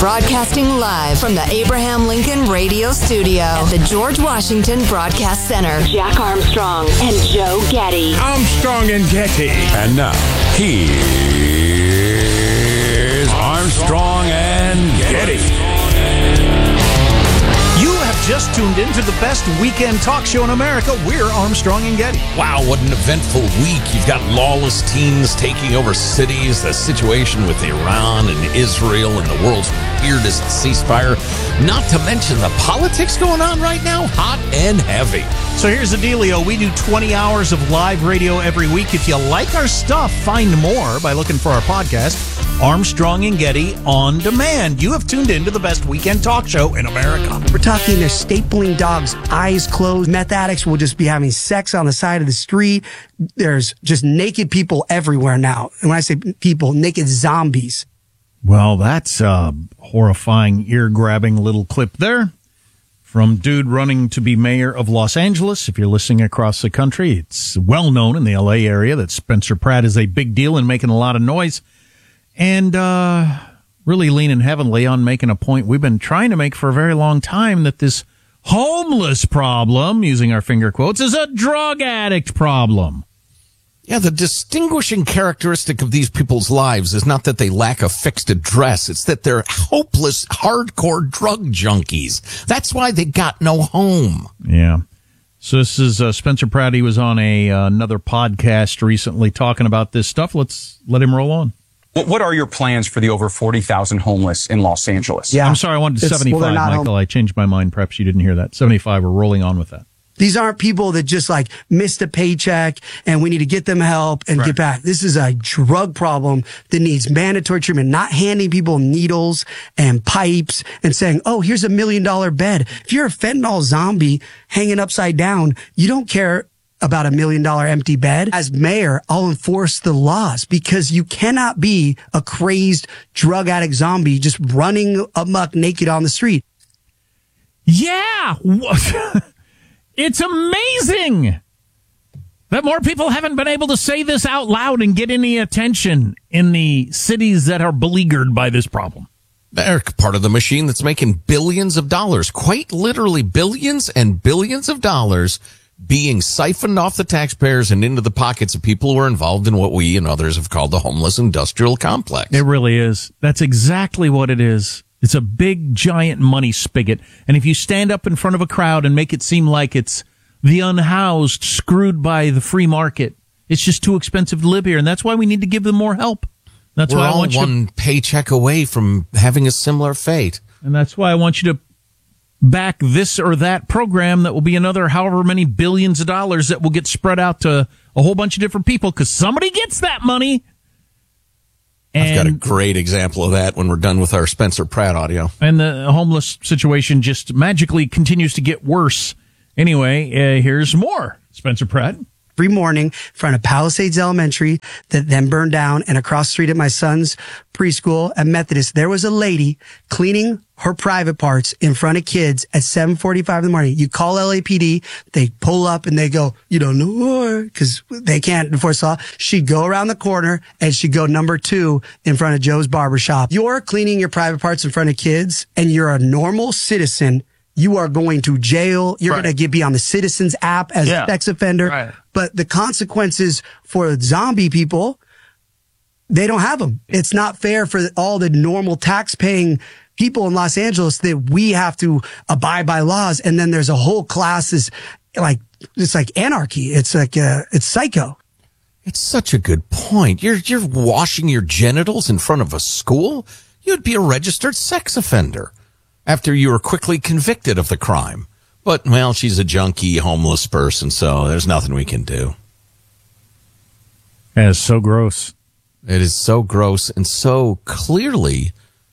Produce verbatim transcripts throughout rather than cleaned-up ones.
Broadcasting live from the Abraham Lincoln Radio Studio at the George Washington Broadcast Center. Jack Armstrong and Joe Getty. Armstrong and Getty. And now, here's Armstrong and Getty. You have just tuned into the best weekend talk show in America. We're Armstrong and Getty. Wow, what an eventful week. You've got lawless teams taking over cities, the situation with Iran and Israel and the world's weirdest ceasefire. Not to mention the politics going on right now, hot and heavy. So here's the dealio. We do twenty hours of live radio every week. If you like our stuff, find more by looking for our podcast, Armstrong and Getty On Demand. You have tuned into the best weekend talk show in America. We're talking they're stapling dogs, eyes closed. Meth addicts will just be having sex on the side of the street. There's just naked people everywhere now. And when I say people, naked zombies. Well, that's a horrifying, ear-grabbing little clip there from dude running to be mayor of Los Angeles. If you're listening across the country, it's well known in the L A area that Spencer Pratt is a big deal and making a lot of noise. And uh really leaning heavily on making a point we've been trying to make for a very long time, that this homeless problem, using our finger quotes, is a drug addict problem. Yeah, the distinguishing characteristic of these people's lives is not that they lack a fixed address. It's that they're hopeless, hardcore drug junkies. That's why they got no home. Yeah. So this is uh, Spencer Pratt. He was on a uh, another podcast recently talking about this stuff. Let's let him roll on. What are your plans for the over forty thousand homeless in Los Angeles? Yeah. I'm sorry, I wanted It's- seventy-five, well, they're not Michael. home- I changed my mind. Perhaps you didn't hear that. seventy-five, we're rolling on with that. These aren't people that just like missed a paycheck and we need to get them help and Right. get back. This is a drug problem that needs mandatory treatment, not handing people needles and pipes and saying, oh, here's a million dollar bed. If you're a fentanyl zombie hanging upside down, you don't care about a million dollar empty bed. As mayor, I'll enforce the laws because you cannot be a crazed drug addict zombie just running amok naked on the street. Yeah. It's amazing that more people haven't been able to say this out loud and get any attention in the cities that are beleaguered by this problem. They're part of the machine that's making billions of dollars, quite literally billions and billions of dollars being siphoned off the taxpayers and into the pockets of people who are involved in what we and others have called the homeless industrial complex. It really is. That's exactly what it is. It's a big, giant money spigot. And if you stand up in front of a crowd and make it seem like it's the unhoused screwed by the free market, it's just too expensive to live here. And that's why we need to give them more help. That's We're why I all want you one to, paycheck away from having a similar fate. and that's why I want you to back this or that program that will be another however many billions of dollars that will get spread out to a whole bunch of different people, because somebody gets that money. I've got a And, great example of that when we're done with our Spencer Pratt audio. and the homeless situation just magically continues to get worse. Anyway, uh, here's more. Spencer Pratt. Every morning in front of Palisades Elementary that then burned down, and across the street at my son's preschool at Methodist, there was a lady cleaning her private parts in front of kids at seven forty-five in the morning. You call L A P D, they pull up and they go, you don't know more, because they can't enforce law. She'd go around the corner and she'd go number two in front of Joe's barbershop. You're cleaning your private parts in front of kids and you're a normal citizen. You are going to jail. You're Right. going to be on the Citizens app as Yeah. a sex offender. Right. But the consequences for zombie people, they don't have them. It's not fair for all the normal tax-paying people in Los Angeles that we have to abide by laws. And then there's a whole class is like, it's like anarchy. It's like, uh, it's psycho. It's such a good point. You're you're washing your genitals in front of a school? You'd be a registered sex offender after you were quickly convicted of the crime. But, well, she's a junkie, homeless person, so there's nothing we can do. That is so gross. It is so gross and so clearly,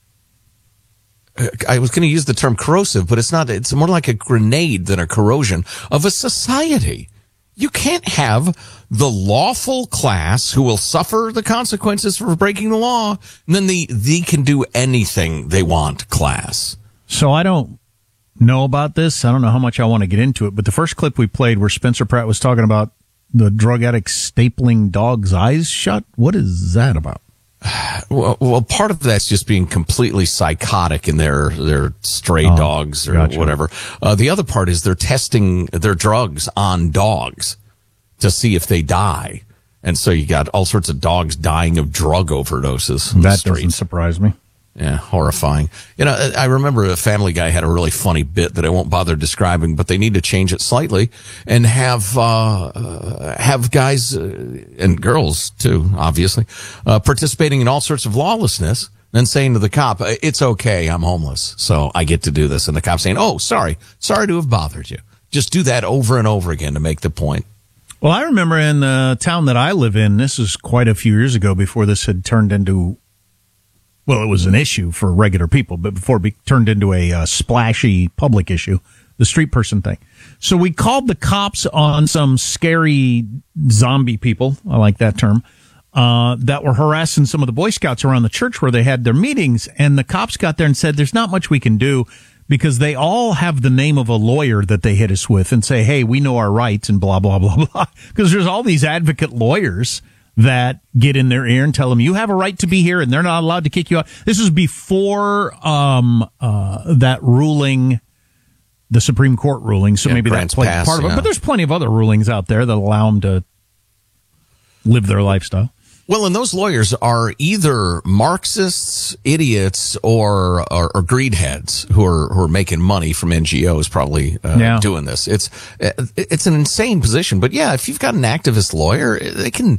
I was going to use the term corrosive, but it's not. It's more like a grenade than a corrosion of a society. You can't have the lawful class who will suffer the consequences for breaking the law, and then the they can do anything they want class. So I don't know about this. I don't know how much I want to get into it, but the first clip we played where Spencer Pratt was talking about the drug addict stapling dogs' eyes shut, what is that about? Well, well, part of that's just being completely psychotic in their their stray Oh, dogs or gotcha. whatever. Uh, the other part is they're testing their drugs on dogs to see if they die, and so you got all sorts of dogs dying of drug overdoses. In the That doesn't streets. surprise me. Yeah, horrifying. You know, I remember a Family Guy had a really funny bit that I won't bother describing, but they need to change it slightly and have uh, uh have guys uh, and girls too, obviously, uh, participating in all sorts of lawlessness and saying to the cop, "It's okay, I'm homeless, so I get to do this," and the cop saying, "Oh, sorry, sorry to have bothered you." Just do that over and over again to make the point. Well, I remember in the town that I live in, this is quite a few years ago before this had turned into, well, it was an issue for regular people, but before it be, turned into a uh, splashy public issue, the street person thing. So we called the cops on some scary zombie people, I like that term, uh, that were harassing some of the Boy Scouts around the church where they had their meetings. And the cops got there and said, there's not much we can do because they all have the name of a lawyer that they hit us with and say, hey, we know our rights and blah, blah, blah, blah. Because there's all these advocate lawyers that get in their ear and tell them you have a right to be here and they're not allowed to kick you out. This was before um, uh, that ruling, the Supreme Court ruling, so Yeah, maybe Grants that played Pass, part of it. yeah. But there's plenty of other rulings out there that allow them to live their lifestyle. Well, and those lawyers are either Marxists, idiots, or or, or greedheads who are who are making money from N G Os, probably uh, Yeah. doing this. It's it's an insane position, but yeah, if you've got an activist lawyer, they can,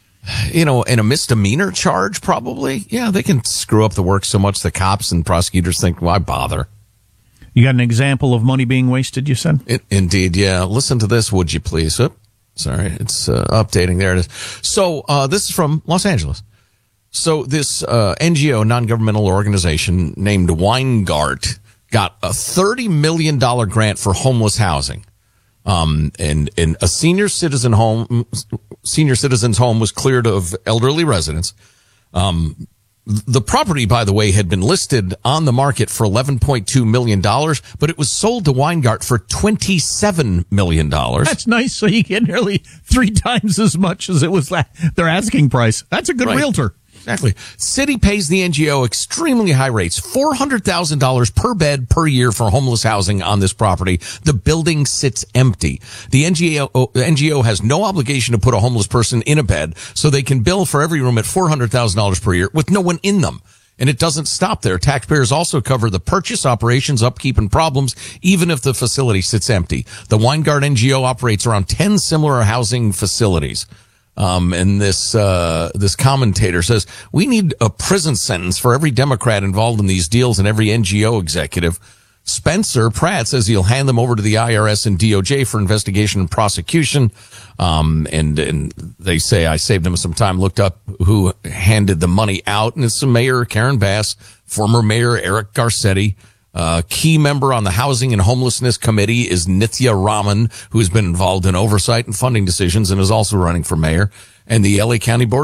you know, in a misdemeanor charge, probably, yeah, they can screw up the work so much the cops and prosecutors think, why bother? You got an example of money being wasted, you said? It, indeed, yeah. Listen to this, would you please? Oop, sorry, it's uh, updating. There it is. So uh, this is from Los Angeles. So this uh, N G O, non-governmental organization named Weingart, got a thirty million dollars grant for homeless housing. Um, and, and a senior citizen home, senior citizen's home was cleared of elderly residents. Um, the property, by the way, had been listed on the market for eleven point two million dollars, but it was sold to Weingart for twenty-seven million dollars. That's nice. So you get nearly three times as much as it was la- their asking price. That's a good Right. realtor. Exactly. City pays the N G O extremely high rates, four hundred thousand dollars per bed per year for homeless housing on this property. The building sits empty. The N G O, N G O has no obligation to put a homeless person in a bed, so they can bill for every room at four hundred thousand dollars per year with no one in them. And it doesn't stop there. Taxpayers also cover the purchase, operations, upkeep, and problems, even if the facility sits empty. The Weingart N G O operates around ten similar housing facilities. Um, and this, uh, this commentator says, we need a prison sentence for every Democrat involved in these deals and every N G O executive. Spencer Pratt says he'll hand them over to the I R S and D O J for investigation and prosecution. Um, and, and they say, I saved him some time, looked up who handed the money out, and it's the Mayor Karen Bass, former Mayor Eric Garcetti. Uh, key member on the Housing and Homelessness Committee is Nithya Raman, who has been involved in oversight and funding decisions and is also running for mayor. And the L A County Board